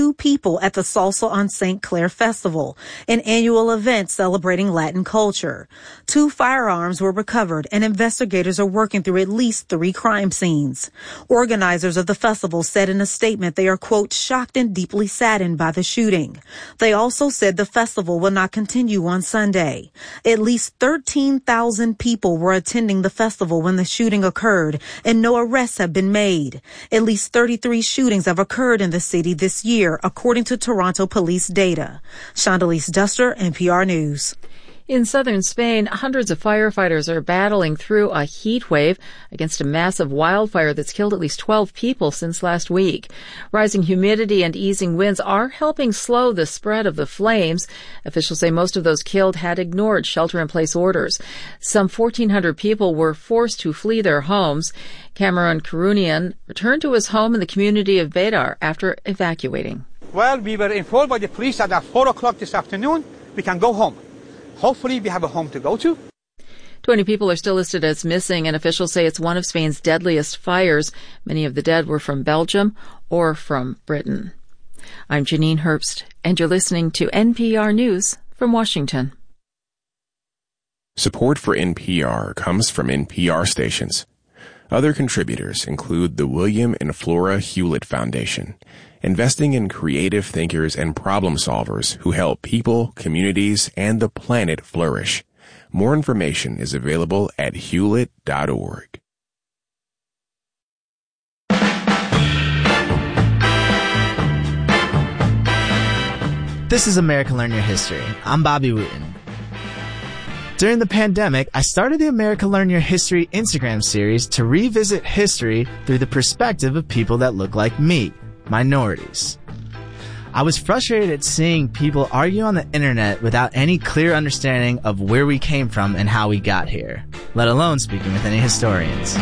2 people at the Salsa on St. Clair Festival, an annual event celebrating Latin culture. 2 firearms were recovered, and investigators are working through at least 3 crime scenes. Organizers of the festival said in a statement they are, quote, shocked and deeply saddened by the shooting. They also said the festival will not continue on Sunday. At least 13,000 people were attending the festival when the shooting occurred, and no arrests have been made. At least 33 shootings have occurred in the city this year, according to Toronto police data. Shondalise Duster, NPR News. In southern Spain, hundreds of firefighters are battling through a heat wave against a massive wildfire that's killed at least 12 people since last week. Rising humidity and easing winds are helping slow the spread of the flames. Officials say most of those killed had ignored shelter-in-place orders. Some 1,400 people were forced to flee their homes. Cameron Karunian returned to his home in the community of Bedar after evacuating. Well, we were informed by the police that at 4 o'clock this afternoon, we can go home. Hopefully we have a home to go to. 20 people are still listed as missing, and officials say it's one of Spain's deadliest fires. Many of the dead were from Belgium or from Britain. I'm Janine Herbst, and you're listening to NPR News from Washington. Support for NPR comes from NPR stations. Other contributors include the William and Flora Hewlett Foundation, investing in creative thinkers and problem solvers who help people, communities, and the planet flourish. More information is available at hewlett.org. This is America Learn Your History. I'm Bobby Wooten. During the pandemic, I started the America Learn Your History Instagram series to revisit history through the perspective of people that look like me, minorities. I was frustrated at seeing people argue on the internet without any clear understanding of where we came from and how we got here, let alone speaking with any historians.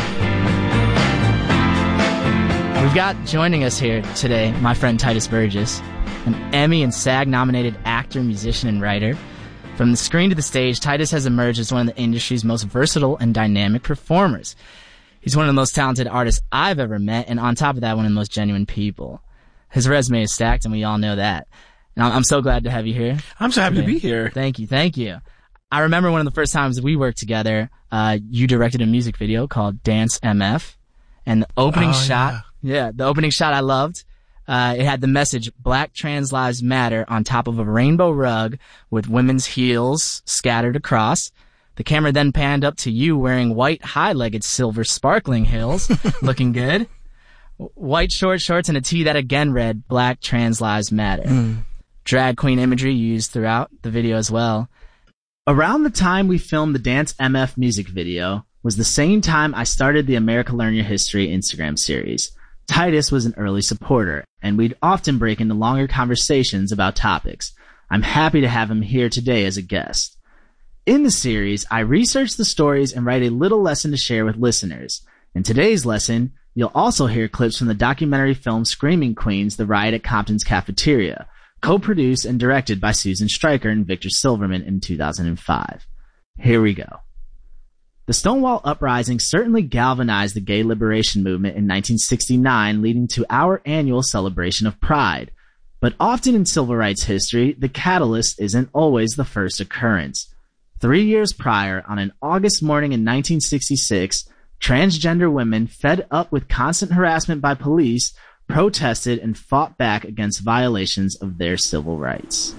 We've got joining us here today my friend Titus Burgess, an Emmy and SAG-nominated actor, musician, and writer. From the screen to the stage, Titus has emerged as one of the industry's most versatile and dynamic performers. He's one of the most talented artists I've ever met, and on top of that, one of the most genuine people. His resume is stacked, and we all know that. And I'm so glad to have you here. I'm so happy to be here. Thank you. I remember one of the first times we worked together, you directed a music video called Dance MF, and the opening shot, the opening shot I loved. It had the message, Black Trans Lives Matter, on top of a rainbow rug with women's heels scattered across. The camera then panned up to you wearing white high-legged silver sparkling heels, looking good. White short shorts and a tee that again read, Black Trans Lives Matter. Drag queen imagery used throughout the video as well. Around the time we filmed the Dance MF music video was the same time I started the America Learn Your History Instagram series. Titus was an early supporter, and we'd often break into longer conversations about topics. I'm happy to have him here today as a guest. In the series, I research the stories and write a little lesson to share with listeners. In today's lesson, you'll also hear clips from the documentary film Screaming Queens, The Riot at Compton's Cafeteria, co-produced and directed by Susan Stryker and Victor Silverman in 2005. Here we go. The Stonewall Uprising certainly galvanized the gay liberation movement in 1969, leading to our annual celebration of Pride. But often in civil rights history, the catalyst isn't always the first occurrence. 3 years prior, on an August morning in 1966, transgender women, fed up with constant harassment by police, protested and fought back against violations of their civil rights.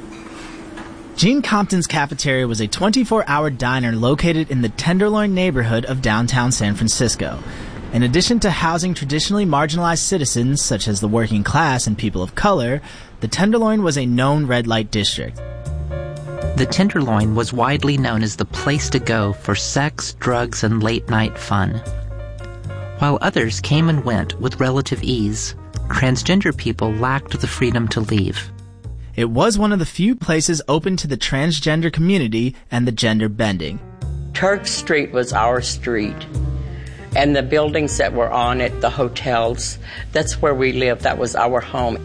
Jean Compton's Cafeteria was a 24-hour diner located in the Tenderloin neighborhood of downtown San Francisco. In addition to housing traditionally marginalized citizens, such as the working class and people of color, the Tenderloin was a known red light district. The Tenderloin was widely known as the place to go for sex, drugs, and late-night fun. While others came and went with relative ease, transgender people lacked the freedom to leave. It was one of the few places open to the transgender community and the gender bending. Turk Street was our street, and the buildings that were on it, the hotels, that's where we lived. That was our home.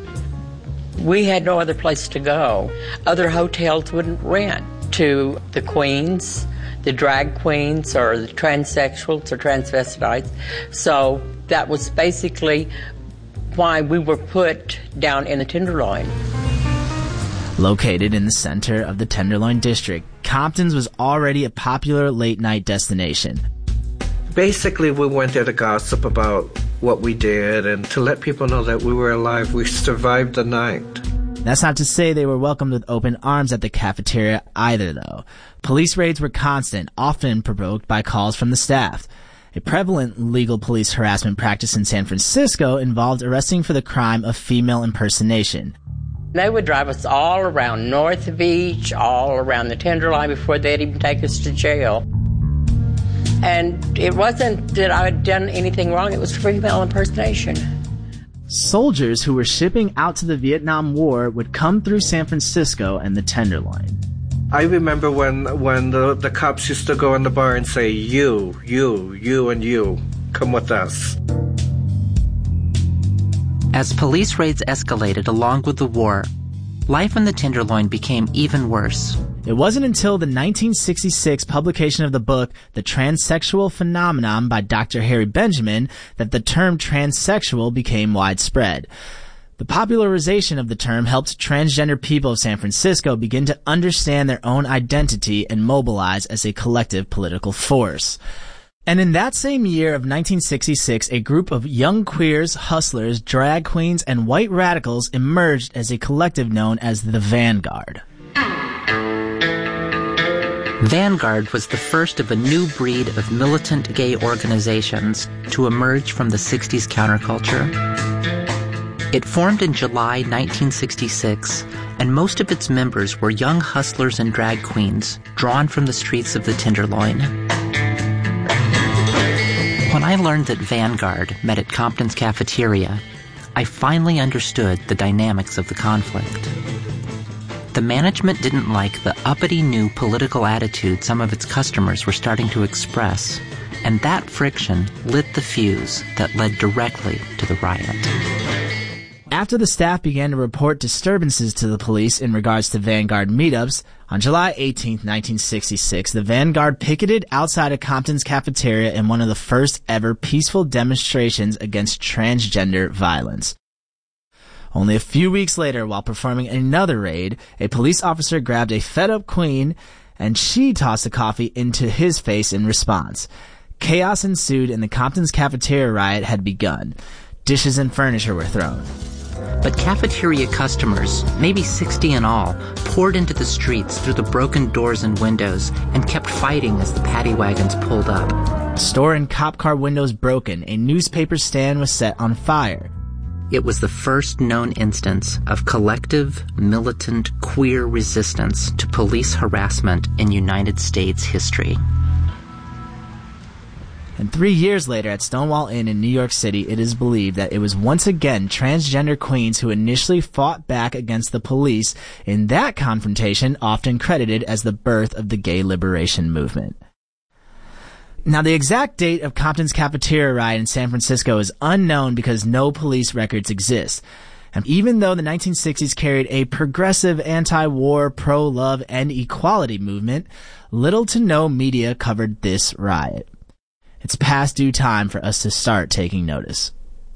We had no other place to go. Other hotels wouldn't rent to the queens, the drag queens, or the transsexuals or transvestites. So that was basically why we were put down in the Tenderloin. Located in the center of the Tenderloin district, Compton's was already a popular late-night destination. Basically, we went there to gossip about what we did and to let people know that we were alive. We survived the night. That's not to say they were welcomed with open arms at the cafeteria either, though. Police raids were constant, often provoked by calls from the staff. A prevalent legal police harassment practice in San Francisco involved arresting for the crime of female impersonation. They would drive us all around North Beach, all around the Tenderloin before they'd even take us to jail. And it wasn't that I had done anything wrong, it was female impersonation. Soldiers who were shipping out to the Vietnam War would come through San Francisco and the Tenderloin. I remember when the cops used to go in the bar and say, you, and you, come with us. As police raids escalated along with the war, life in the Tenderloin became even worse. It wasn't until the 1966 publication of the book The Transsexual Phenomenon by Dr. Harry Benjamin that the term transsexual became widespread. The popularization of the term helped transgender people of San Francisco begin to understand their own identity and mobilize as a collective political force. And in that same year of 1966, a group of young queers, hustlers, drag queens, and white radicals emerged as a collective known as the Vanguard. Vanguard was the first of a new breed of militant gay organizations to emerge from the 60s counterculture. It formed in July 1966, and most of its members were young hustlers and drag queens drawn from the streets of the Tenderloin. When I learned that Vanguard met at Compton's cafeteria, I finally understood the dynamics of the conflict. The management didn't like the uppity new political attitude some of its customers were starting to express, and that friction lit the fuse that led directly to the riot. After the staff began to report disturbances to the police in regards to Vanguard meetups, on July 18, 1966, the Vanguard picketed outside of Compton's cafeteria in one of the first ever peaceful demonstrations against transgender violence. Only a few weeks later, while performing another raid, a police officer grabbed a fed-up queen and she tossed a coffee into his face in response. Chaos ensued and the Compton's cafeteria riot had begun. Dishes and furniture were thrown. But cafeteria customers, maybe 60 in all, poured into the streets through the broken doors and windows and kept fighting as the paddy wagons pulled up. A store and cop car windows broken, a newspaper stand was set on fire. It was the first known instance of collective, militant, queer resistance to police harassment in United States history. And 3 years later at Stonewall Inn in New York City, it is believed that it was once again transgender queens who initially fought back against the police in that confrontation, often credited as the birth of the gay liberation movement. Now, the exact date of Compton's cafeteria riot in San Francisco is unknown because no police records exist. And even though the 1960s carried a progressive anti-war, pro-love, and equality movement, little to no media covered this riot. It's past due time for us to start taking notice.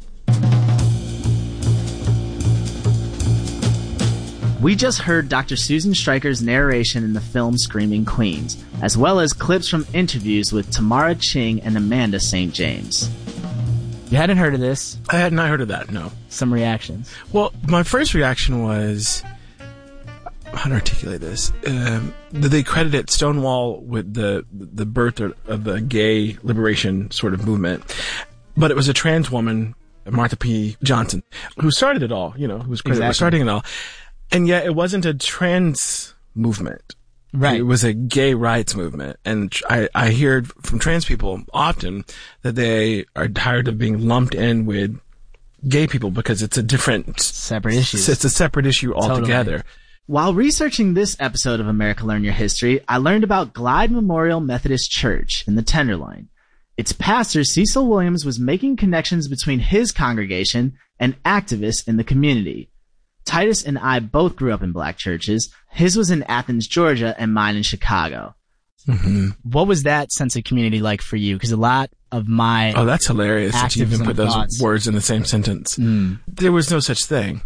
We just heard Dr. Susan Stryker's narration in the film Screaming Queens, as well as clips from interviews with Tamara Ching and Amanda St. James. You hadn't heard of this? I had not heard of that, no. Some reactions? Well, my first reaction was, how to articulate this? They credited Stonewall with the birth of the gay liberation sort of movement, but it was a trans woman, Martha P. Johnson, who started it all, who was credited with starting it all. And yet it wasn't a trans movement. Right. It was a gay rights movement. And I hear from trans people often that they are tired of being lumped in with gay people because it's a different... separate issue. It's a separate issue altogether. Totally. While researching this episode of America Learn Your History, I learned about Glide Memorial Methodist Church in the Tenderloin. Its pastor, Cecil Williams, was making connections between his congregation and activists in the community. Titus and I both grew up in black churches. His was in Athens, Georgia, and mine in Chicago. Mm-hmm. What was that sense of community like for you? Because a lot of my Oh, that's hilarious that you even put those thoughts. words in the same sentence. There was no such thing.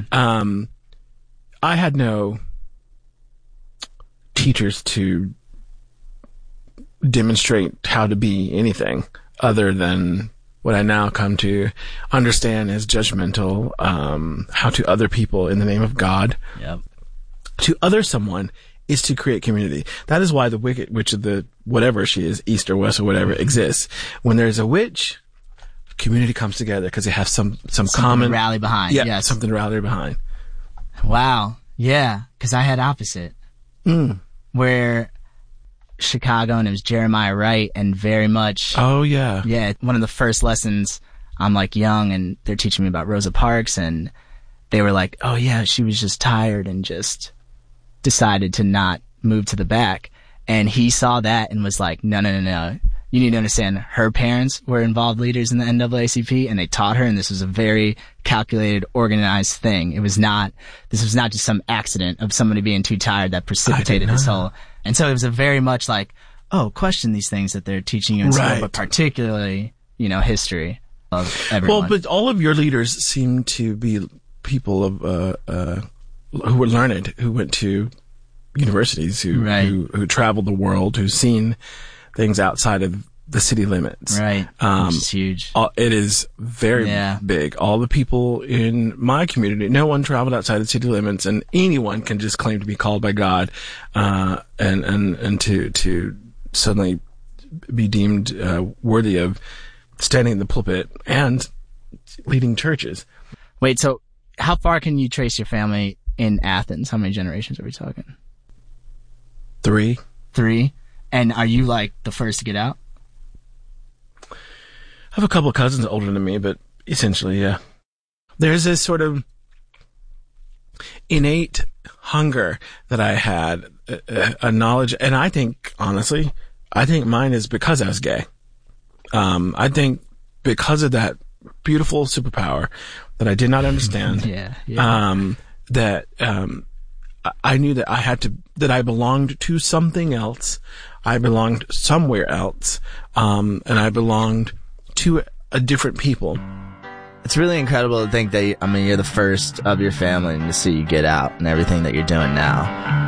I had no teachers to demonstrate how to be anything other than what I now come to understand as judgmental, how to other people in the name of God. Yep. To other someone is to create community. That is why the wicked witch of the whatever she is, east or west or whatever, exists. When there's a witch, community comes together because they have some common to rally behind. Yeah, yes. something to rally behind. Wow. Yeah, because I had opposite. Where Chicago, and it was Jeremiah Wright, and very much. Oh yeah. Yeah, one of the first lessons. I'm like young, and they're teaching me about Rosa Parks, and they were like, "Oh yeah, she was just tired and just decided to not move to the back." And he saw that and was like, "No. You need to understand, her parents were involved leaders in the NAACP, and they taught her, and this was a very calculated, organized thing. This was not just some accident of somebody being too tired that precipitated this whole." And so it was a very much like, oh, question these things that they're teaching you in school, but particularly, history of everyone. Well, but all of your leaders seem to be people of who were learned, who went to universities, who traveled the world, who've seen things outside of the city limits. Right. Which is huge. It is very big. All the people in my community, no one traveled outside the city limits, and anyone can just claim to be called by God, and to suddenly be deemed worthy of standing in the pulpit and leading churches. Wait, so how far can you trace your family in Athens? How many generations are we talking? 3. 3? And are you like the first to get out? I have a couple of cousins older than me, but essentially, yeah. There's this sort of innate hunger that I had, a knowledge, and I think, honestly, mine is because I was gay. I think because of that beautiful superpower that I did not understand, that I knew that that I belonged to something else. I belonged somewhere else, and I belonged to a different people. It's really incredible to think that you're the first of your family and to see you get out and everything that you're doing now.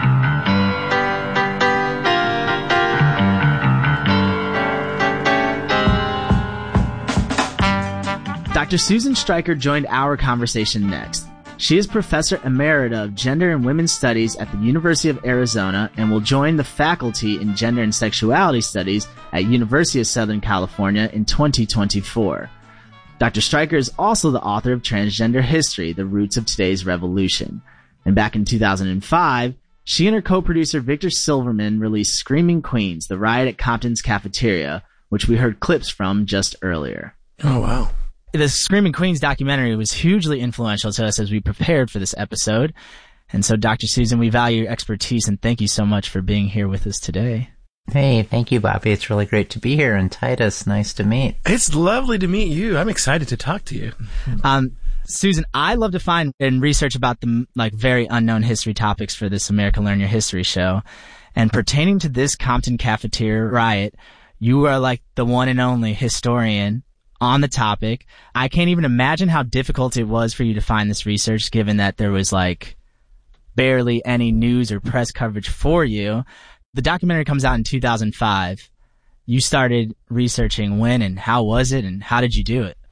Dr. Susan Stryker joined our conversation next. She is Professor Emerita of Gender and Women's Studies at the University of Arizona and will join the faculty in Gender and Sexuality Studies at University of Southern California in 2024. Dr. Stryker is also the author of Transgender History, The Roots of Today's Revolution. And back in 2005, she and her co-producer Victor Silverman released Screaming Queens, The Riot at Compton's Cafeteria, which we heard clips from just earlier. Oh, wow. The Screaming Queens documentary was hugely influential to us as we prepared for this episode. And so, Dr. Susan, we value your expertise and thank you so much for being here with us today. Hey, thank you, Bobby. It's really great to be here. And Titus, nice to meet. It's lovely to meet you. I'm excited to talk to you. Susan, I love to find and research about the very unknown history topics for this American Learn Your History show. And pertaining to this Compton Cafeteria riot, you are like the one and only historian on the topic. I can't even imagine how difficult it was for you to find this research, given that there was barely any news or press coverage for you. The documentary comes out in 2005. You started researching when and how was it and how did you do it?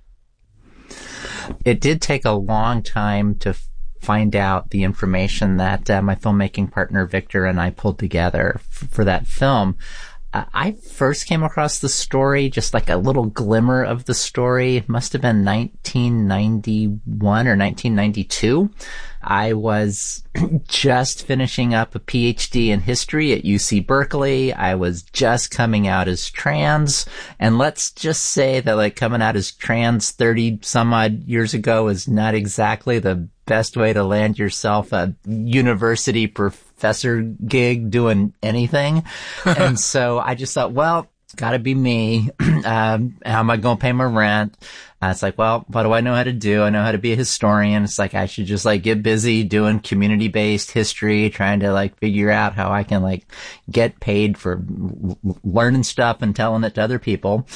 It did take a long time to find out the information that my filmmaking partner Victor and I pulled together for that film. I first came across the story, just like a little glimmer of the story. It must have been 1991 or 1992. I was just finishing up a PhD in history at UC Berkeley. I was just coming out as trans. And let's just say that coming out as trans 30 some odd years ago is not exactly the best way to land yourself a university professor gig doing anything. And so I just thought, well, it's gotta be me. How am I gonna pay my rent? It's well, what do I know how to do? I know how to be a historian. It's I should just get busy doing community-based history, trying to figure out how I can get paid for learning stuff and telling it to other people.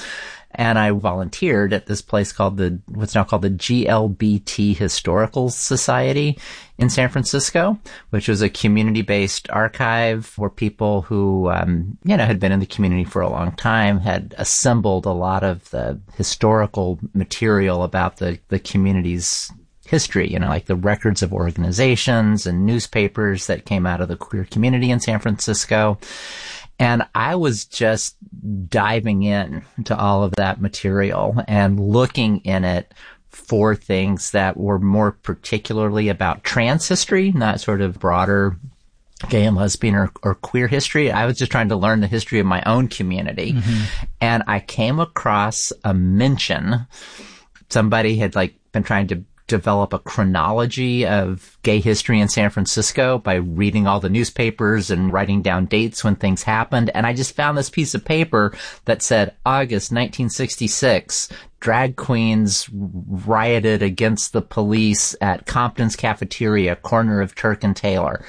And I volunteered at this place called what's now called the GLBT Historical Society in San Francisco, which was a community-based archive where people who, had been in the community for a long time had assembled a lot of the historical material about the community's history, like the records of organizations and newspapers that came out of the queer community in San Francisco. And I was just diving in to all of that material and looking in it for things that were more particularly about trans history, not sort of broader gay and lesbian or queer history. I was just trying to learn the history of my own community. Mm-hmm. And I came across a mention. Somebody had been trying to develop a chronology of gay history in San Francisco by reading all the newspapers and writing down dates when things happened. And I just found this piece of paper that said August 1966, drag queens rioted against the police at Compton's Cafeteria, corner of Turk and Taylor.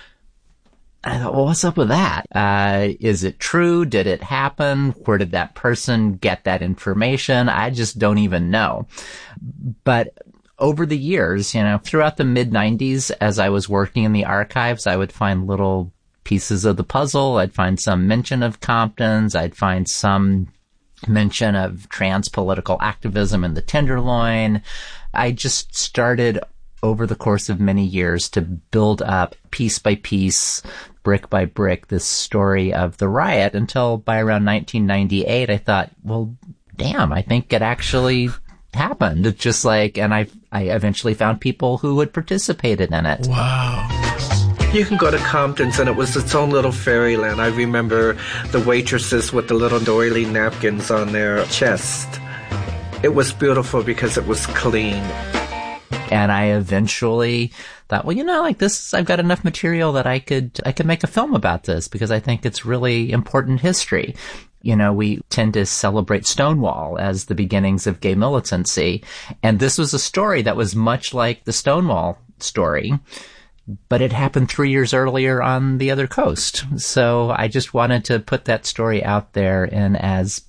I thought, well, what's up with that? Is it true? Did it happen? Where did that person get that information? I just don't even know. But over the years, throughout the mid-90s, as I was working in the archives, I would find little pieces of the puzzle. I'd find some mention of Compton's. I'd find some mention of trans political activism in the Tenderloin. I just started over the course of many years to build up piece by piece, brick by brick, this story of the riot until by around 1998, I thought, well, damn, I think it actually happened. It's just and I eventually found people who had participated in it. Wow. You can go to Compton's and it was its own little fairyland. I remember the waitresses with the little doily napkins on their chest. It was beautiful because it was clean. And I eventually thought, well, this, I've got enough material that I could make a film about this because I think it's really important history. We tend to celebrate Stonewall as the beginnings of gay militancy. And this was a story that was much like the Stonewall story, but it happened 3 years earlier on the other coast. So I just wanted to put that story out there in as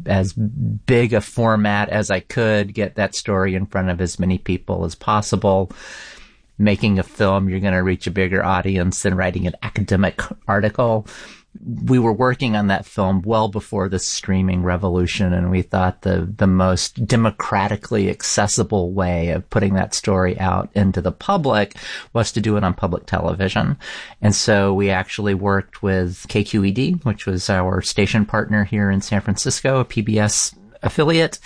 big a format as I could, get that story in front of as many people as possible. Making a film, you're going to reach a bigger audience than writing an academic article. We were working on that film well before the streaming revolution, and we thought the most democratically accessible way of putting that story out into the public was to do it on public television. And so we actually worked with KQED, which was our station partner here in San Francisco, a PBS affiliate,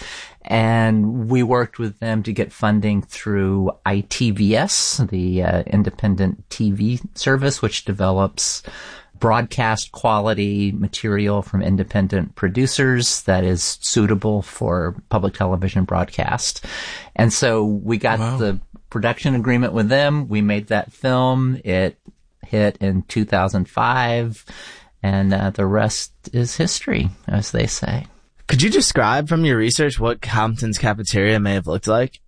and we worked with them to get funding through ITVS, the independent TV service, which develops broadcast quality material from independent producers that is suitable for public television broadcast. And so we got the production agreement with them. We made that film. It hit in 2005, and the rest is history, as they say. Could you describe from your research what Compton's Cafeteria may have looked like?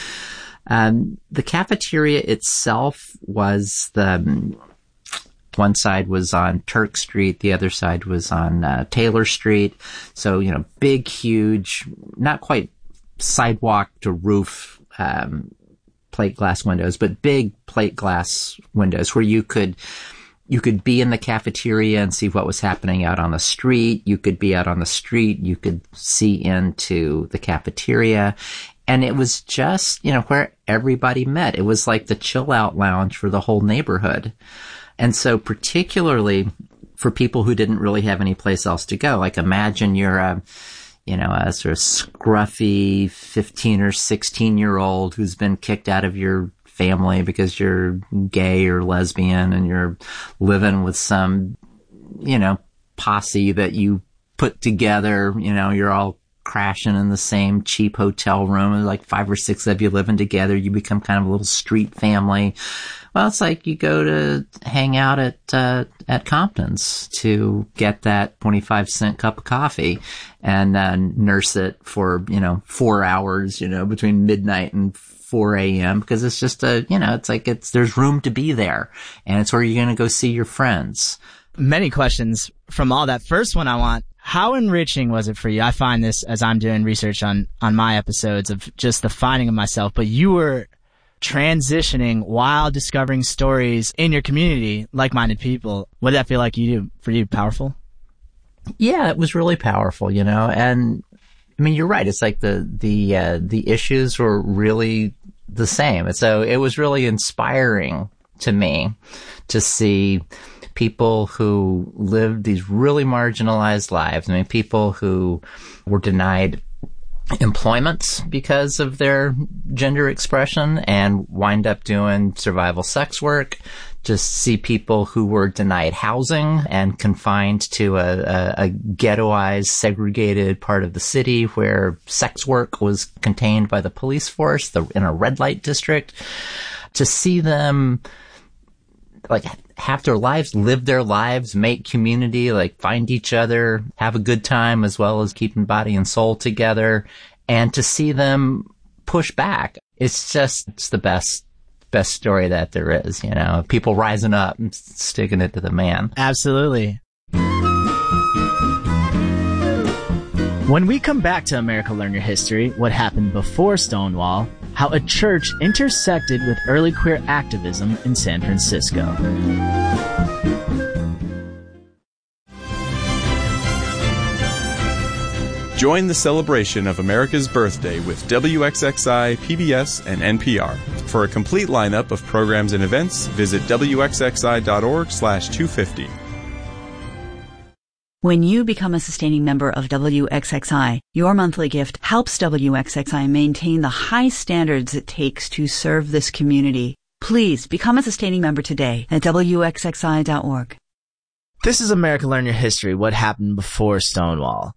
The cafeteria itself was one side was on Turk Street, the other side was on Taylor Street. So, big, huge, not quite sidewalk to roof plate glass windows, but big plate glass windows where you could be in the cafeteria and see what was happening out on the street. You could be out on the street. You could see into the cafeteria. And it was just, where everybody met. It was like the chill out lounge for the whole neighborhood. And so particularly for people who didn't really have any place else to go, imagine you're a sort of scruffy 15 or 16-year-old who's been kicked out of your family because you're gay or lesbian and you're living with some, posse that you put together, you're all crashing in the same cheap hotel room, like 5 or 6 of you living together. You become kind of a little street family. Well, it's like you go to hang out at Compton's to get that 25-cent cup of coffee and nurse it for, 4 hours, between midnight and 4 a.m. because it's just there's room to be there, and it's where you're going to go see your friends. Many questions from all that. First one I want, How enriching was it for you? I find this as I'm doing research on my episodes of just the finding of myself, but you were transitioning while discovering stories in your community, like-minded people. What did that feel like for you? Powerful? Yeah, it was really powerful, and I mean, you're right. It's like the issues were really the same. And so it was really inspiring to me to see people who lived these really marginalized lives. I mean, people who were denied employment because of their gender expression and wind up doing survival sex work. Just see people who were denied housing and confined to a ghettoized, segregated part of the city where sex work was contained by the police force in a red light district. To see them like have their lives, live their lives, make community, like find each other, have a good time as well as keeping body and soul together, and to see them push back. It's the best story that there is, people rising up and sticking it to the man. Absolutely. When we come back to America Learn Your History, what happened before Stonewall, how a church intersected with early queer activism in San Francisco. Join the celebration of America's birthday with WXXI, PBS, and NPR. For a complete lineup of programs and events, visit wxxi.org/250. When you become a sustaining member of WXXI, your monthly gift helps WXXI maintain the high standards it takes to serve this community. Please become a sustaining member today at WXXI.org. This is America Learn Your History, what happened before Stonewall.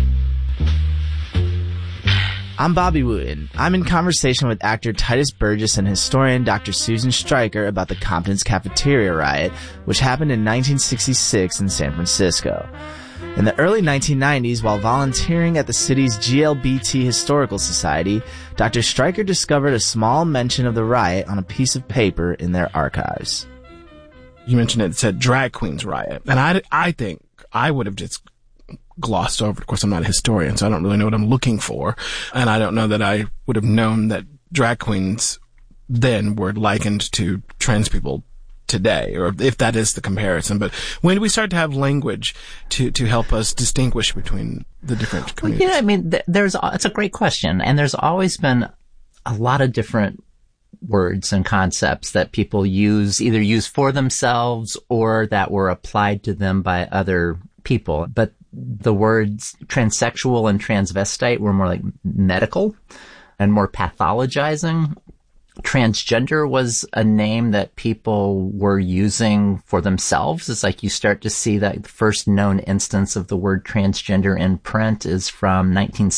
I'm Bobby Wooten. I'm in conversation with actor Titus Burgess and historian Dr. Susan Stryker about the Compton's Cafeteria Riot, which happened in 1966 in San Francisco. In the early 1990s, while volunteering at the city's GLBT Historical Society, Dr. Stryker discovered a small mention of the riot on a piece of paper in their archives. You mentioned it said Drag Queens Riot, and I think I would have just glossed over. Of course, I'm not a historian, so I don't really know what I'm looking for. And I don't know that I would have known that drag queens then were likened to trans people today, or if that is the comparison. But when do we start to have language to help us distinguish between the different communities? Well, I mean, it's a great question. And there's always been a lot of different words and concepts that people either use for themselves or that were applied to them by other people. But the words transsexual and transvestite were more like medical and more pathologizing. Transgender was a name that people were using for themselves. It's like you start to see that the first known instance of the word transgender in print is from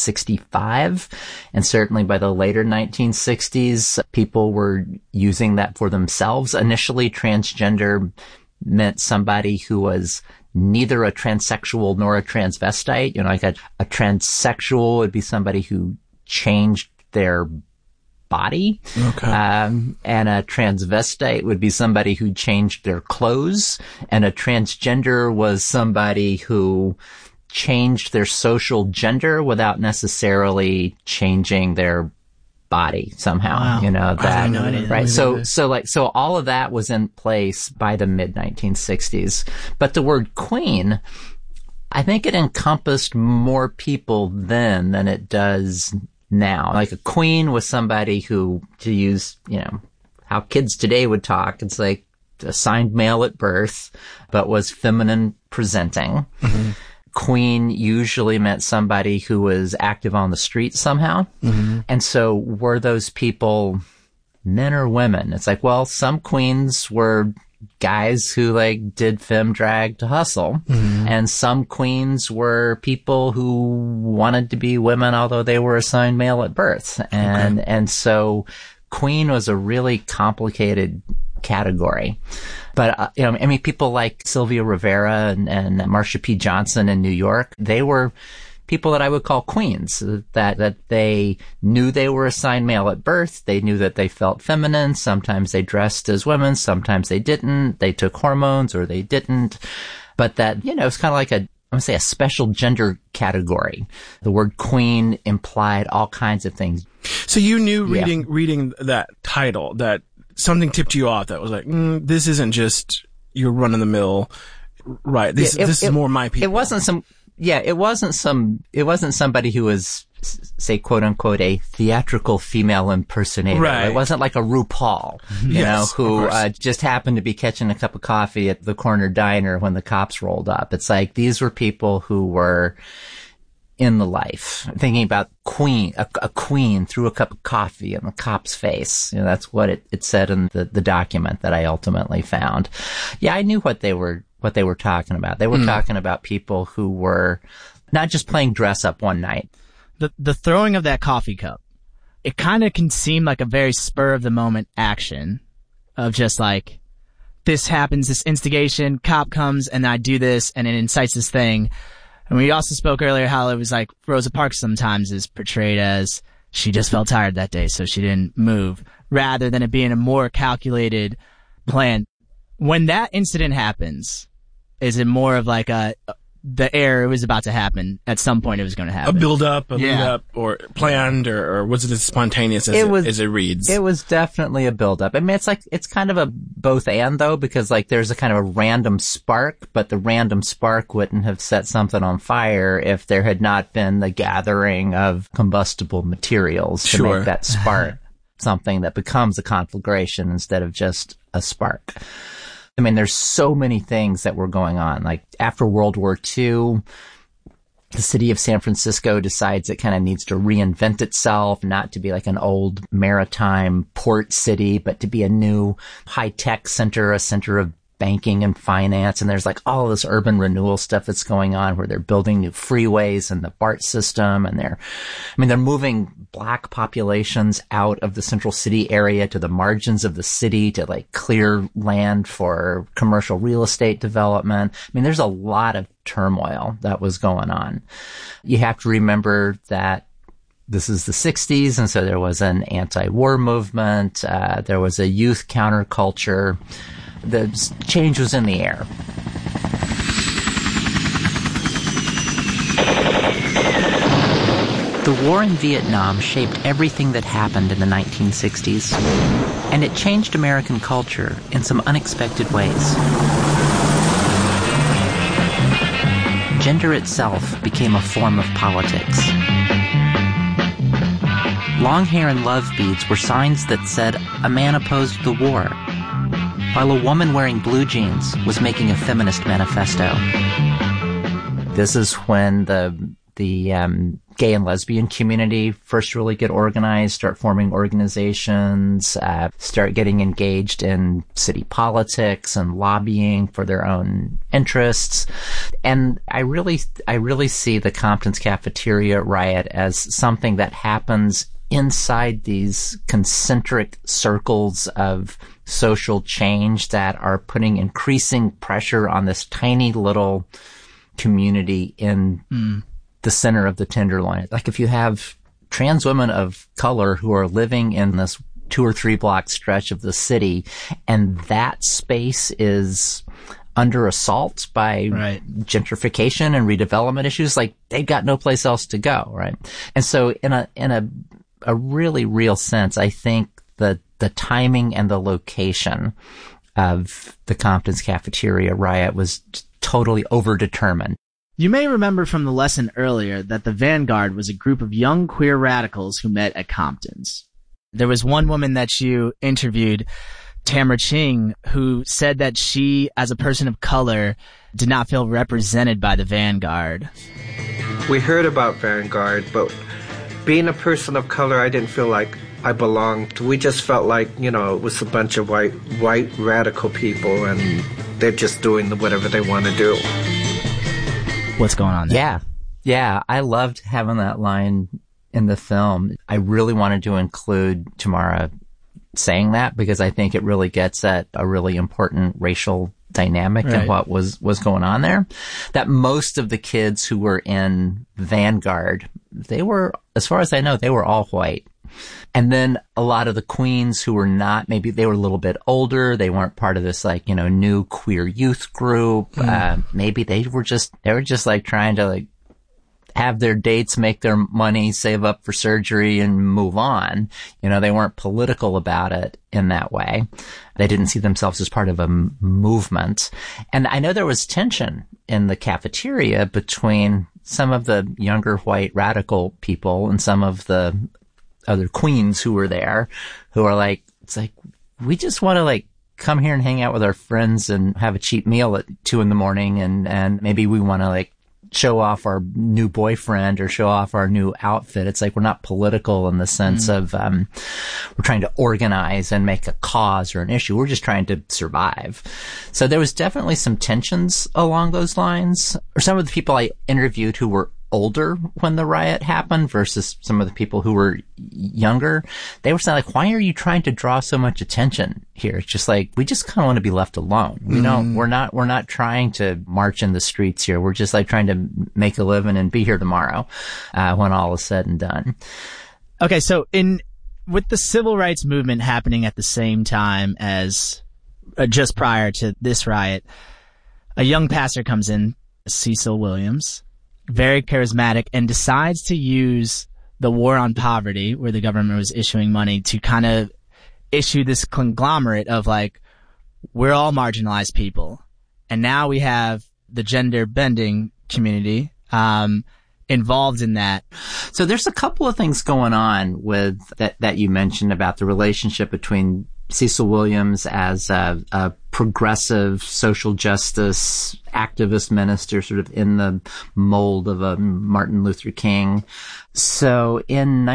1965. And certainly by the later 1960s, people were using that for themselves. Initially, transgender meant somebody who was neither a transsexual nor a transvestite. Like a transsexual would be somebody who changed their body. Okay. And a transvestite would be somebody who changed their clothes. And a transgender was somebody who changed their social gender without necessarily changing their body somehow. Wow. That, right? So all of that was in place by the mid 1960s. But the word queen, I think it encompassed more people then than it does now. Like a queen was somebody who, to use, how kids today would talk, it's like assigned male at birth, but was feminine presenting. Mm-hmm. Queen usually meant somebody who was active on the street somehow. Mm-hmm. And so were those people men or women? It's like, well, some queens were guys who did femme drag to hustle. Mm-hmm. And some queens were people who wanted to be women, although they were assigned male at birth. And so queen was a really complicated category. But, people like Sylvia Rivera and Marsha P. Johnson in New York, they were people that I would call queens, that they knew they were assigned male at birth. They knew that they felt feminine. Sometimes they dressed as women. Sometimes they didn't. They took hormones or they didn't. But that, it's kind of like I'm going to say a special gender category. The word queen implied all kinds of things. So you knew reading that title that something tipped you off that was like, this isn't just your run of the mill, right? This is more my people. It wasn't somebody who was, say, quote unquote, a theatrical female impersonator. Right. It wasn't like a RuPaul, who just happened to be catching a cup of coffee at the corner diner when the cops rolled up. It's like these were people who were in the life, thinking about a queen threw a cup of coffee in the cop's face. That's what it said in the document that I ultimately found. Yeah, I knew what they were talking about. They were talking about people who were not just playing dress up one night. The throwing of that coffee cup, it kind of can seem like a very spur of the moment action of just like, this happens, this instigation, cop comes and I do this and it incites this thing. And we also spoke earlier how it was like Rosa Parks sometimes is portrayed as she just felt tired that day, so she didn't move, rather than it being a more calculated plan. When that incident happens, is it more of like the error was about to happen at some point? It was going to happen. A build up, lead up, or planned, or was it as spontaneous as it reads? It was definitely a build up. I mean, it's kind of a both and though, because like there's a kind of a random spark, but the random spark wouldn't have set something on fire if there had not been the gathering of combustible materials to make that spark something that becomes a conflagration instead of just a spark. I mean, there's so many things that were going on. Like after World War II, the city of San Francisco decides it kind of needs to reinvent itself, not to be like an old maritime port city, but to be a new high-tech center, a center of banking and finance. And there's like all this urban renewal stuff that's going on where they're building new freeways and the BART system. And they're moving black populations out of the central city area to the margins of the city to like clear land for commercial real estate development. I mean, there's a lot of turmoil that was going on. You have to remember that this is the 60s, and so there was an anti-war movement. There was a youth counterculture. The change was in the air. The war in Vietnam shaped everything that happened in the 1960s, and it changed American culture in some unexpected ways. Gender itself became a form of politics. Long hair and love beads were signs that said a man opposed the war, while a woman wearing blue jeans was making a feminist manifesto. This is when the gay and lesbian community first really get organized, start forming organizations, start getting engaged in city politics and lobbying for their own interests. And I really see the Compton's Cafeteria riot as something that happens inside these concentric circles of social change that are putting increasing pressure on this tiny little community in the center of the Tenderloin. Like if you have trans women of color who are living in this 2 or 3 block stretch of the city, and that space is under assault by gentrification and redevelopment issues, like they've got no place else to go, right? And so in a really real sense, I think that the timing and the location of the Compton's Cafeteria riot was totally overdetermined. You may remember from the lesson earlier that the Vanguard was a group of young queer radicals who met at Compton's. There was one woman that you interviewed, Tamara Ching, who said that she, as a person of color, did not feel represented by the Vanguard. We heard about Vanguard, but being a person of color, I didn't feel like I belonged. We just felt like, it was a bunch of white radical people, and they're just doing whatever they want to do. What's going on there? Yeah. I loved having that line in the film. I really wanted to include Tamara saying that because I think it really gets at a really important racial dynamic and what was going on there. That most of the kids who were in Vanguard, they were, as far as I know, they were all white. And then a lot of the queens who were not, maybe they were a little bit older, they weren't part of this like, new queer youth group. Maybe they were just like trying to like have their dates, make their money, save up for surgery and move on. They weren't political about it in that way. They didn't see themselves as part of a movement. And I know there was tension in the cafeteria between some of the younger white radical people and some of the other queens who were there, who are like, it's like, we just want to like come here and hang out with our friends and have a cheap meal at 2 a.m. and maybe we want to like show off our new boyfriend or show off our new outfit. It's like we're not political in the sense of we're trying to organize and make a cause or an issue. We're just trying to survive. So there was definitely some tensions along those lines. Or some of the people I interviewed who were older when the riot happened versus some of the people who were younger, they were saying like, why are you trying to draw so much attention here? It's just like, we just kind of want to be left alone. We're not trying to march in the streets here. We're just like trying to make a living and be here tomorrow, when all is said and done. Okay. So with the civil rights movement happening at the same time as just prior to this riot, a young pastor comes in, Cecil Williams, very charismatic, and decides to use the war on poverty, where the government was issuing money, to kind of issue this conglomerate of like, we're all marginalized people. And now we have the gender bending community involved in that. So there's a couple of things going on with that you mentioned about the relationship between Cecil Williams as a progressive social justice activist minister, sort of in the mold of a Martin Luther King. So in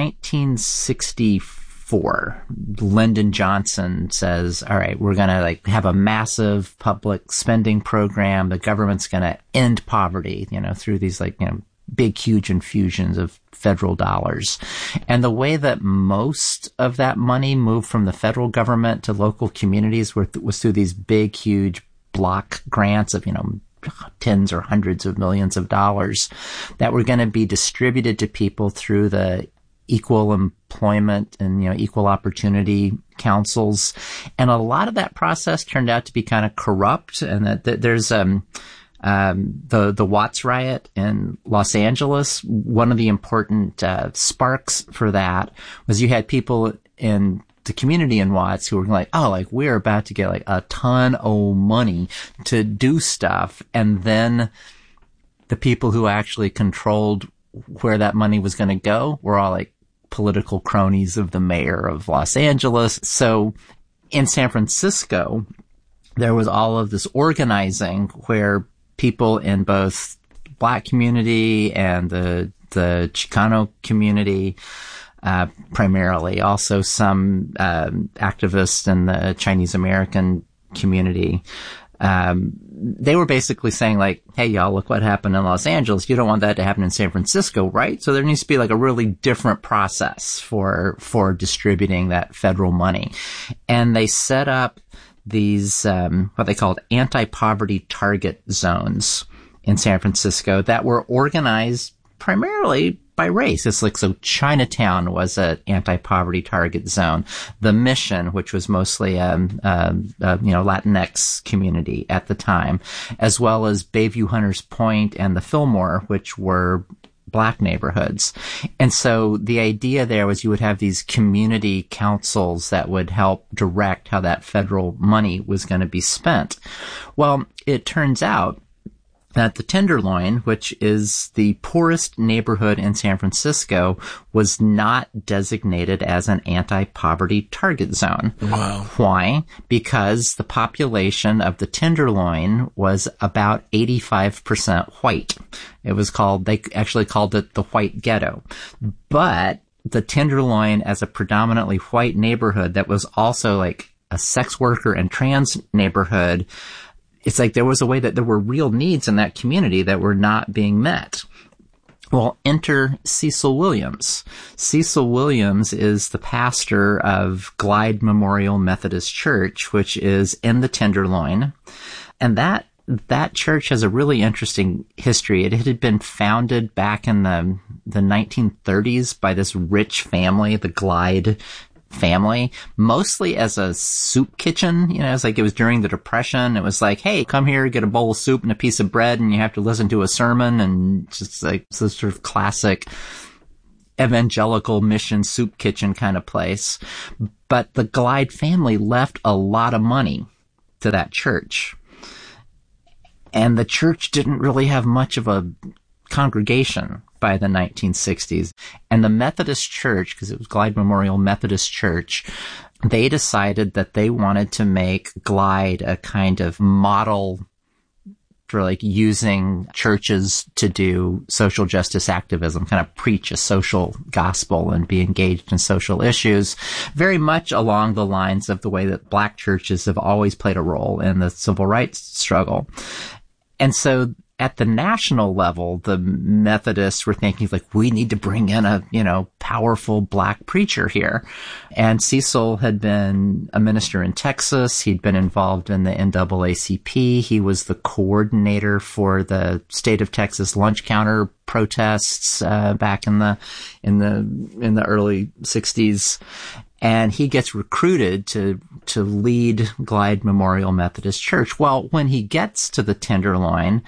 1964, Lyndon Johnson says, all right, we're going to like have a massive public spending program. The government's going to end poverty, through these like, big, huge infusions of federal dollars. And the way that most of that money moved from the federal government to local communities was through these big, huge block grants of, tens or hundreds of millions of dollars that were going to be distributed to people through the equal employment and, equal opportunity councils. And a lot of that process turned out to be kind of corrupt, and that there's, the Watts riot in Los Angeles, one of the important sparks for that was you had people in the community in Watts who were like, oh, like we're about to get like a ton of money to do stuff. And then the people who actually controlled where that money was going to go were all like political cronies of the mayor of Los Angeles. So in San Francisco, there was all of this organizing where people in both Black community and the Chicano community, primarily, also some activists in the Chinese American community, they were basically saying like, hey, y'all, look what happened in Los Angeles. You don't want that to happen in San Francisco, right? So there needs to be like a really different process for distributing that federal money. And they set up these, what they called anti-poverty target zones in San Francisco that were organized primarily by race. It's like, so Chinatown was an anti-poverty target zone. The Mission, which was mostly Latinx community at the time, as well as Bayview Hunters Point and the Fillmore, which were Black neighborhoods. And so the idea there was you would have these community councils that would help direct how that federal money was going to be spent. Well, it turns out that the Tenderloin, which is the poorest neighborhood in San Francisco, was not designated as an anti-poverty target zone. Wow. Why? Because the population of the Tenderloin was about 85% white. They actually called it the white ghetto. But the Tenderloin, as a predominantly white neighborhood that was also like a sex worker and trans neighborhood, it's like there was a way that there were real needs in that community that were not being met. Well, enter Cecil Williams. Cecil Williams is the pastor of Glide Memorial Methodist Church, which is in the Tenderloin. And that that church has a really interesting history. It had been founded back in the 1930s by this rich family, the Glide family, mostly as a soup kitchen. You know, it's like it was during the Depression. It was like, hey, come here, get a bowl of soup and a piece of bread, and you have to listen to a sermon, and just like this sort of classic evangelical mission soup kitchen kind of place. But the Glide family left a lot of money to that church. And the church didn't really have much of a congregation by the 1960s. And the Methodist Church, because it was Glide Memorial Methodist Church, they decided that they wanted to make Glide a kind of model for like using churches to do social justice activism, kind of preach a social gospel and be engaged in social issues, very much along the lines of the way that black churches have always played a role in the civil rights struggle. And so at the national level, the Methodists were thinking like, we need to bring in a, powerful black preacher here. And Cecil had been a minister in Texas. He'd been involved in the NAACP. He was the coordinator for the state of Texas lunch counter protests, back in the early 60s. And he gets recruited to lead Glide Memorial Methodist Church. Well, when he gets to the Tenderloin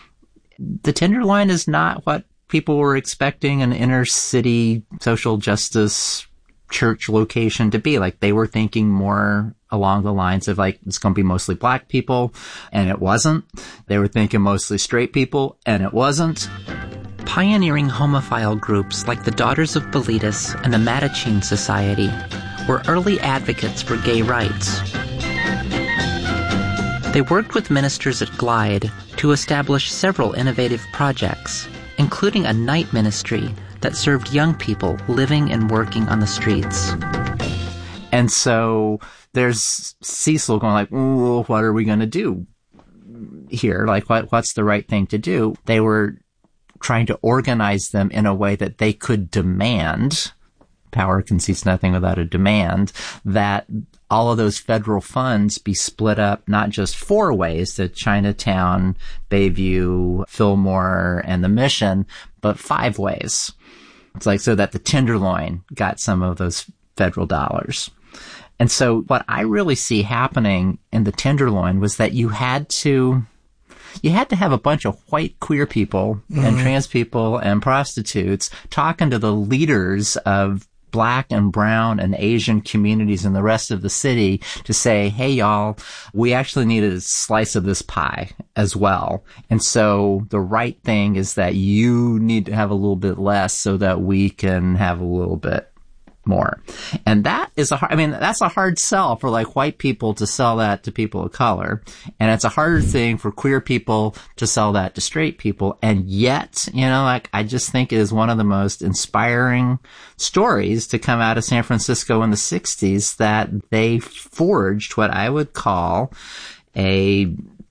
is not what people were expecting an inner city social justice church location to be. Like, they were thinking more along the lines of like, it's going to be mostly black people, and it wasn't. They were thinking mostly straight people, and it wasn't. Pioneering homophile groups like the Daughters of Bilitis and the Mattachine Society were early advocates for gay rights. They worked with ministers at Glide to establish several innovative projects, including a night ministry that served young people living and working on the streets. And so there's Cecil going like, ooh, what are we going to do here? Like, what's the right thing to do? They were trying to organize them in a way that they could demand, power concedes nothing without a demand, that all of those federal funds be split up not just 4 ways, to Chinatown, Bayview, Fillmore, and the Mission, but 5 ways. It's like so that the Tenderloin got some of those federal dollars. And so what I really see happening in the Tenderloin was that you had to have a bunch of white queer people and trans people and prostitutes talking to the leaders of Black and brown and Asian communities in the rest of the city to say, hey, y'all, we actually need a slice of this pie as well. And so the right thing is that you need to have a little bit less so that we can have a little bit more. And that is that's a hard sell for like white people to sell that to people of color. And it's a harder thing for queer people to sell that to straight people. And yet, I just think it is one of the most inspiring stories to come out of San Francisco in the 60s, that they forged what I would call a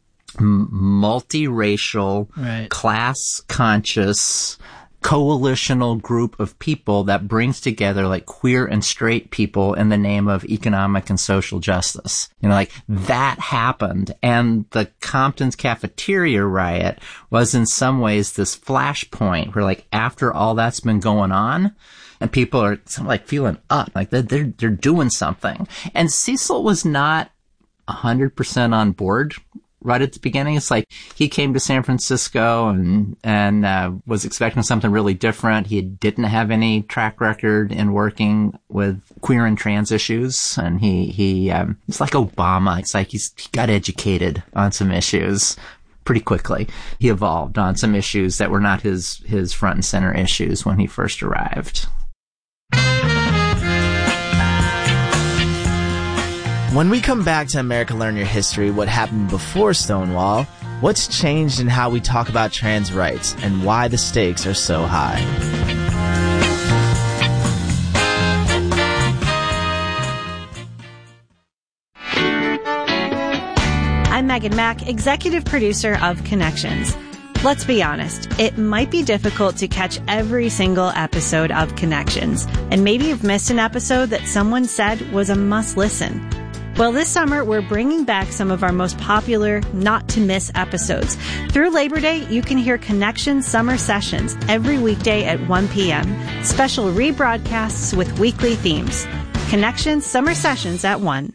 multiracial, class-conscious, coalitional group of people that brings together like queer and straight people in the name of economic and social justice. That happened. And the Compton's cafeteria riot was in some ways this flashpoint where like after all that's been going on, and people are like feeling up, like they're doing something. And Cecil was not 100% on board right at the beginning. It's like he came to San Francisco and was expecting something really different. He didn't have any track record in working with queer and trans issues, and it's like Obama. It's like he got educated on some issues pretty quickly. He evolved on some issues that were not his front and center issues when he first arrived. When we come back to America Learn Your History, what happened before Stonewall, what's changed in how we talk about trans rights, and why the stakes are so high. I'm Megan Mack, executive producer of Connections. Let's be honest, it might be difficult to catch every single episode of Connections, and maybe you've missed an episode that someone said was a must listen. Well, this summer, we're bringing back some of our most popular not-to-miss episodes. Through Labor Day, you can hear Connection Summer Sessions every weekday at 1 p.m. Special rebroadcasts with weekly themes. Connection Summer Sessions at 1.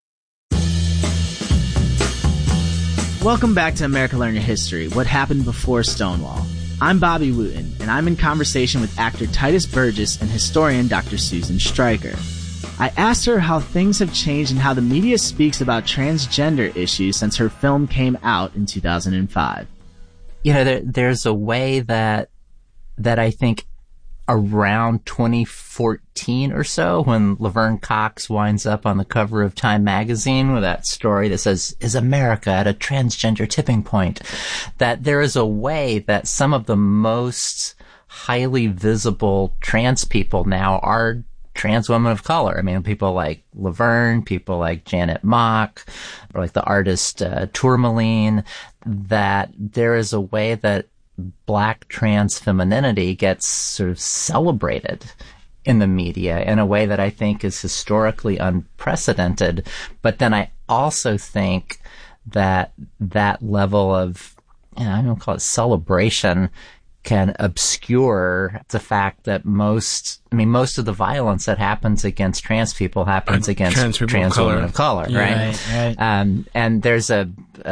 Welcome back to America Learn Your History, What Happened Before Stonewall. I'm Bobby Wooten, and I'm in conversation with actor Tituss Burgess and historian Dr. Susan Stryker. I asked her how things have changed and how the media speaks about transgender issues since her film came out in 2005. You know, there's a way that I think around 2014 or so, when Laverne Cox winds up on the cover of Time magazine with that story that says, "Is America at a transgender tipping point?" that there is a way that some of the most highly visible trans people now are trans women of color. I mean, people like Laverne, people like Janet Mock, or like the artist Tourmaline, that there is a way that Black trans femininity gets sort of celebrated in the media in a way that I think is historically unprecedented. But then I also think that that level of, I don't call it celebration, can obscure the fact that most of the violence that happens against trans people happens against trans women of color, right? And there's a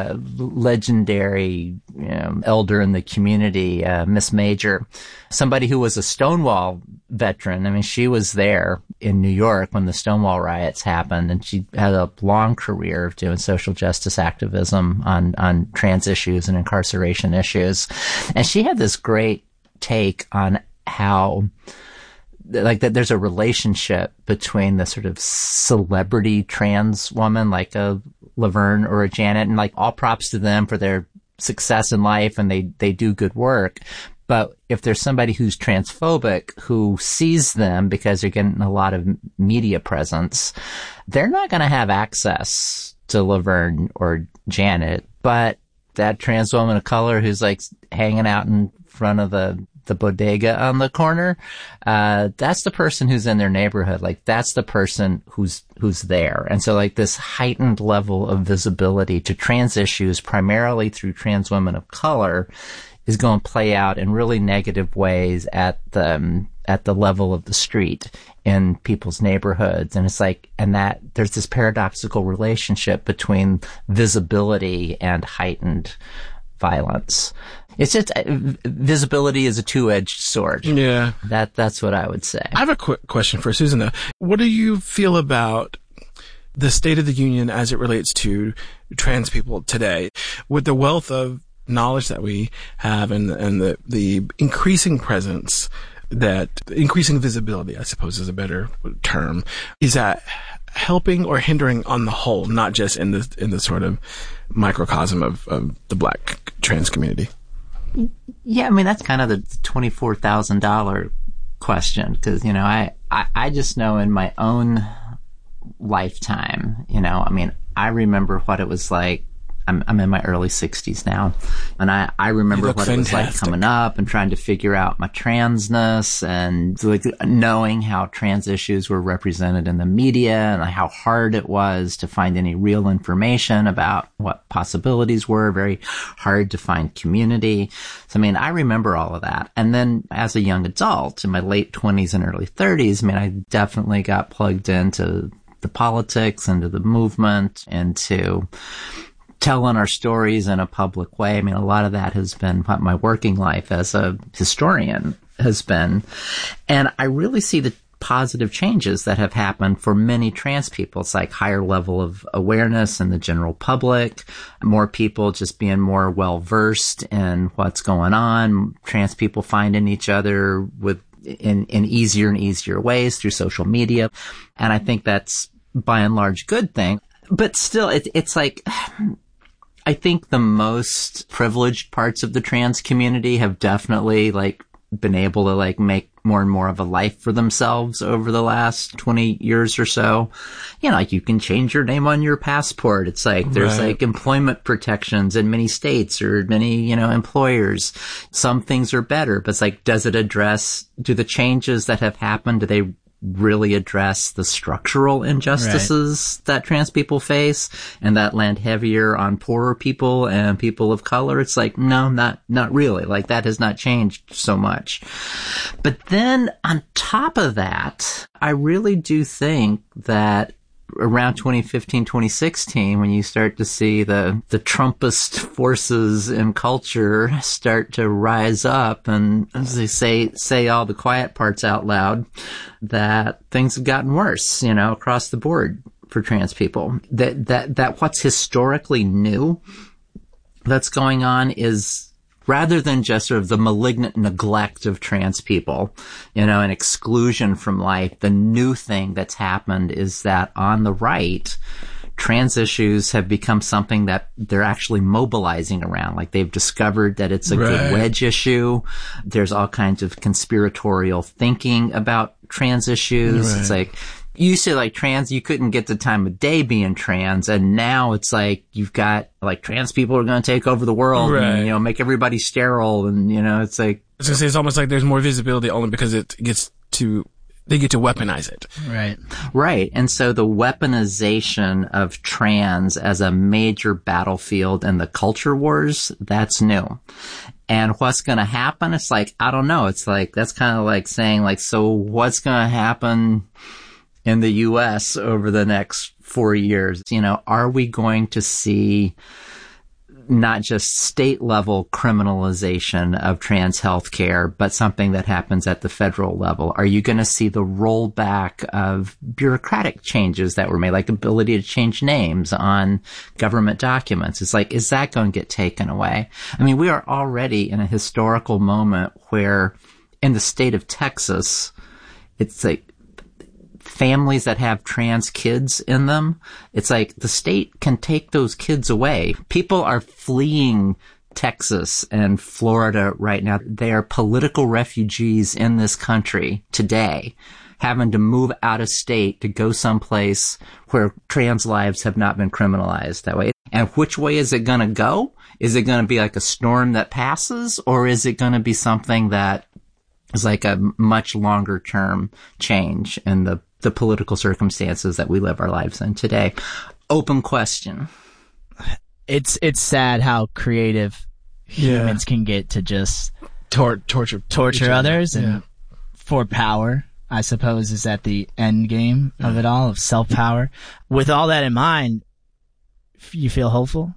legendary elder in the community, Miss Major, somebody who was a Stonewall veteran. I mean, she was there in New York when the Stonewall riots happened, and she had a long career of doing social justice activism on trans issues and incarceration issues. And she had this great take on how, like, that there's a relationship between the sort of celebrity trans woman like a Laverne or a Janet, and like all props to them for their success in life, and they do good work. But if there's somebody who's transphobic who sees them because they're getting a lot of media presence, they're not going to have access to Laverne or Janet. But that trans woman of color who's like hanging out in front of the bodega on the corner, that's the person who's in their neighborhood. Like, that's the person who's there. And so, like, this heightened level of visibility to trans issues, primarily through trans women of color, is going to play out in really negative ways at the level of the street in people's neighborhoods. And it's like, and that there's this paradoxical relationship between visibility and heightened violence. It's just, visibility is a two-edged sword. Yeah. That's what I would say. I have a quick question for Susan, though. What do you feel about the State of the Union as it relates to trans people today? With the wealth of knowledge that we have and the increasing presence, that increasing visibility, I suppose is a better term, is that helping or hindering on the whole, not just in the sort of microcosm of the Black trans community? Yeah, I mean, that's kind of the $24,000 question, because, you know, I just know in my own lifetime, you know, I mean, I remember what it was like. I'm in my early 60s now, and I remember what it was like coming up and trying to figure out my transness, and like knowing how trans issues were represented in the media and how hard it was to find any real information about what possibilities were. Very hard to find community. So, I mean, I remember all of that. And then as a young adult in my late 20s and early 30s, I mean, I definitely got plugged into the politics, into the movement, into telling our stories in a public way. I mean, a lot of that has been what my working life as a historian has been. And I really see the positive changes that have happened for many trans people. It's like higher level of awareness in the general public, more people just being more well-versed in what's going on, trans people finding each other in easier and easier ways through social media. And I think that's by and large a good thing. But still, it's like, I think the most privileged parts of the trans community have definitely like been able to like make more and more of a life for themselves over the last 20 years or so. You know, like you can change your name on your passport. It's like there's like employment protections in many states or many, you know, employers. Some things are better, but it's like, do the changes that have happened, do they really address the structural injustices that trans people face and that land heavier on poorer people and people of color. It's like, no, not really. Like, that has not changed so much. But then on top of that, I really do think that around 2015, 2016, when you start to see the Trumpist forces in culture start to rise up and, as they say all the quiet parts out loud, that things have gotten worse, across the board for trans people. That what's historically new that's going on is, rather than just sort of the malignant neglect of trans people, and exclusion from life, the new thing that's happened is that on the right, trans issues have become something that they're actually mobilizing around. Like, they've discovered that it's a good wedge issue. There's all kinds of conspiratorial thinking about trans issues. It's like, you used to, like, trans, you couldn't get the time of day being trans, and now it's like you've got, like, trans people are going to take over the world and, make everybody sterile, and, it's like... I was going to say, it's almost like there's more visibility only because they get to weaponize it. Right. And so the weaponization of trans as a major battlefield in the culture wars, that's new. And what's going to happen? It's like, I don't know. It's like, that's kind of like saying, like, so what's going to happen in the U.S. over the next 4 years? Are we going to see not just state level criminalization of trans health care, but something that happens at the federal level? Are you going to see the rollback of bureaucratic changes that were made, like ability to change names on government documents? It's like, is that going to get taken away? I mean, we are already in a historical moment where in the state of Texas, it's like, families that have trans kids in them, it's like the state can take those kids away. People are fleeing Texas and Florida right now. They are political refugees in this country today, having to move out of state to go someplace where trans lives have not been criminalized that way. And which way is it going to go? Is it going to be like a storm that passes, or is it going to be something that is like a much longer term change in the political circumstances that we live our lives in today? Open question. It's sad how creative humans can get to just torture others and for power, I suppose, is at the end game of it all, of self-power. With all that in mind, you feel hopeful?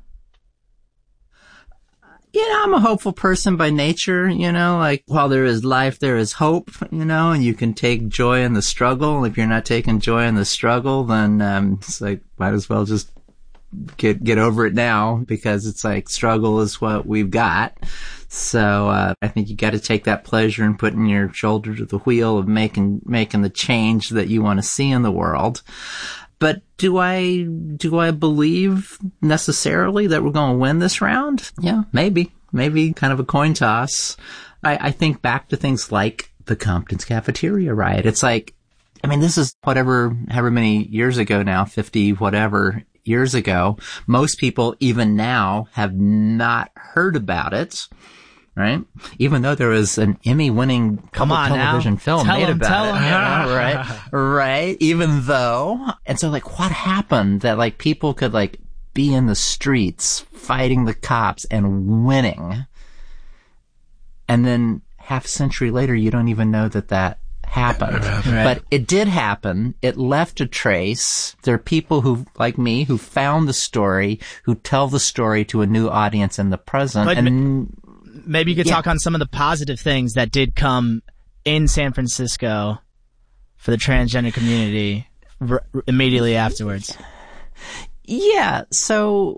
I'm a hopeful person by nature, like, while there is life, there is hope, and you can take joy in the struggle. If you're not taking joy in the struggle, then, it's like, might as well just get over it now, because it's like struggle is what we've got. So, I think you got to take that pleasure in putting your shoulder to the wheel of making the change that you want to see in the world. But do I believe necessarily that we're going to win this round? Yeah, maybe kind of a coin toss. I think back to things like the Compton's cafeteria riot. It's like, I mean, this is however many years ago now, 50 whatever years ago. Most people even now have not heard about it. Right? Even though there was an Emmy-winning television film made about it. Right? Even though. And so, like, what happened that, like, people could, like, be in the streets fighting the cops and winning, and then half a century later, you don't even know that happened. But it did happen. It left a trace. There are people who, like me, who found the story, who tell the story to a new audience in the present. And maybe you could talk on some of the positive things that did come in San Francisco for the transgender community immediately afterwards. Yeah. So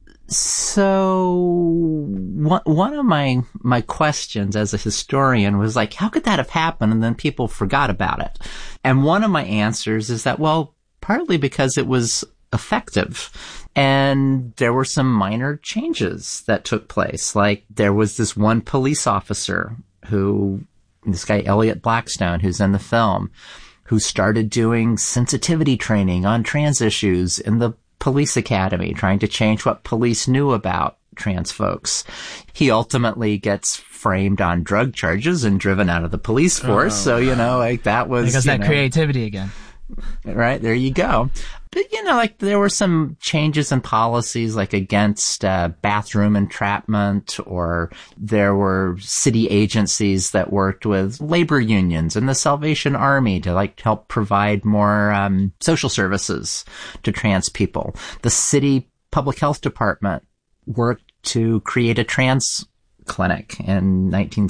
one of my questions as a historian was like, how could that have happened? And then people forgot about it. And one of my answers is that, well, partly because it was effective. And there were some minor changes that took place. Like, there was this one police officer this guy Elliot Blackstone, who's in the film, who started doing sensitivity training on trans issues in the police academy, trying to change what police knew about trans folks. He ultimately gets framed on drug charges and driven out of the police force. So, that was... Because that creativity again. Right, there you go. But, there were some changes in policies, against bathroom entrapment, or there were city agencies that worked with labor unions and the Salvation Army to, help provide more social services to trans people. The city public health department worked to create a trans clinic in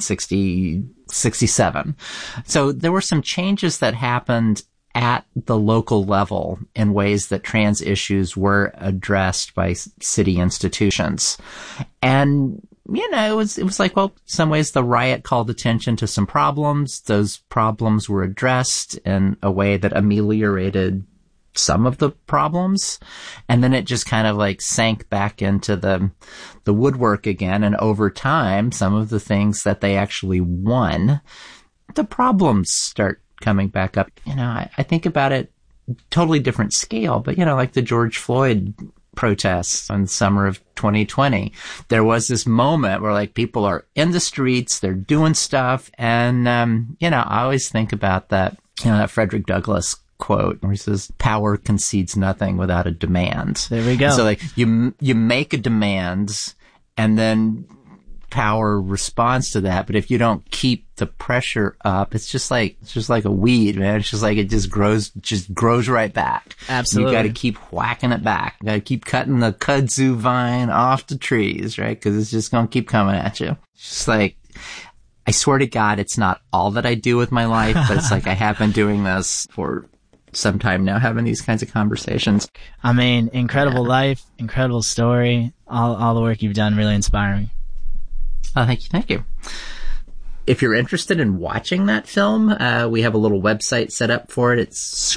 1967. So there were some changes that happened at the local level in ways that trans issues were addressed by city institutions. And, it was in some ways the riot called attention to some problems. Those problems were addressed in a way that ameliorated some of the problems. And then it just kind of sank back into the woodwork again. And over time, some of the things that they actually won, the problems start coming back up. I think about it totally different scale, but the George Floyd protests in the summer of 2020, there was this moment where people are in the streets, they're doing stuff. And, I always think about that, that Frederick Douglass quote where he says, power concedes nothing without a demand. There we go. So you make a demand and then power responds to that, but if you don't keep the pressure up, it's just like a weed, man. It's just it just grows right back. Absolutely. You got to keep whacking it back. You got to keep cutting the kudzu vine off the trees, right? Because it's just gonna keep coming at you. It's just I swear to God, it's not all that I do with my life, but it's I have been doing this for some time now, having these kinds of conversations. I mean, incredible life, incredible story. All the work you've done, really inspiring. Oh, thank you. If you're interested in watching that film, we have a little website set up for it. It's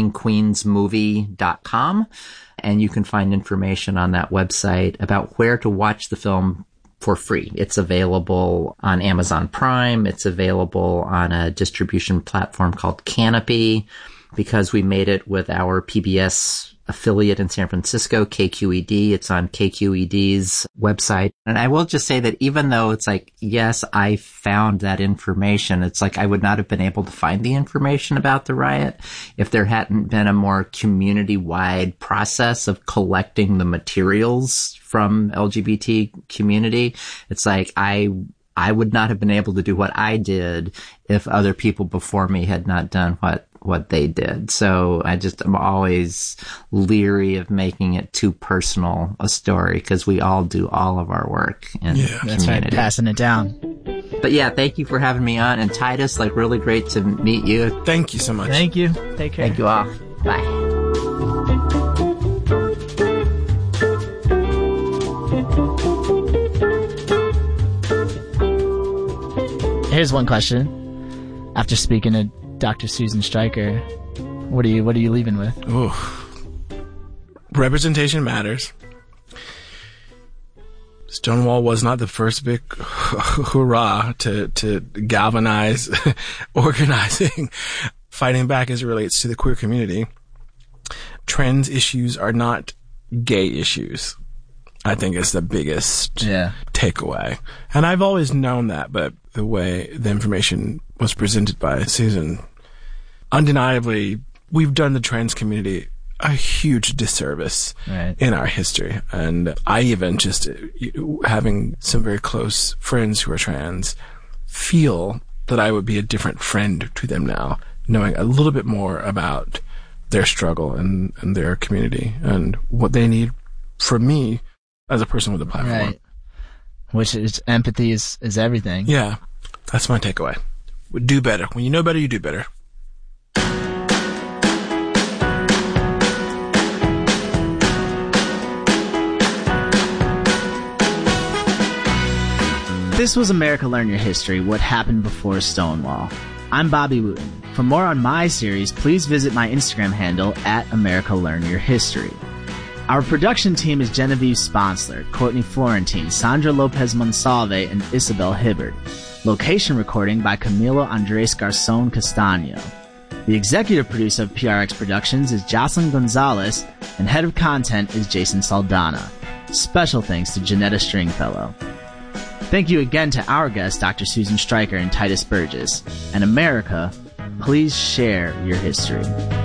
screamingqueensmovie.com, and you can find information on that website about where to watch the film for free. It's available on Amazon Prime. It's available on a distribution platform called Canopy, because we made it with our PBS affiliate in San Francisco, KQED. It's on KQED's website. And I will just say that even though it's yes, I found that information, it's I would not have been able to find the information about the riot if there hadn't been a more community-wide process of collecting the materials from LGBT community. It's I would not have been able to do what I did if other people before me had not done what they did. So I'm always leery of making it too personal a story, because we all do all of our work in community. That's right, passing it down. But yeah, thank you for having me on. And Titus, really great to meet you. Thank you so much. Thank you. Take care. Thank you all. Bye. Here's one question. After speaking to Dr. Susan Stryker, what are you leaving with? Ooh. Representation matters. Stonewall was not the first big hurrah to galvanize organizing, fighting back as it relates to the queer community. Trans issues are not gay issues, I think, is the biggest takeaway. And I've always known that, but the way the information was presented by Susan, undeniably, we've done the trans community a huge disservice in our history. And I even just, having some very close friends who are trans, feel that I would be a different friend to them now, knowing a little bit more about their struggle and their community and what they need from me as a person with a platform. Right. Which is empathy is everything. Yeah. That's my takeaway. Do better. When you know better, you do better. This was America Learn Your History, What Happened Before Stonewall. I'm Bobby Wooten. For more on my series, please visit my Instagram handle at America Learn Your History. Our production team is Genevieve Sponsler, Courtney Florentine, Sandra Lopez Monsalve, and Isabel Hibbert. Location recording by Camilo Andres Garzon Castaño. The executive producer of PRX Productions is Jocelyn Gonzalez, and head of content is Jason Saldana. Special thanks to Janetta Stringfellow. Thank you again to our guests, Dr. Susan Stryker and Titus Burgess. And America, please share your history.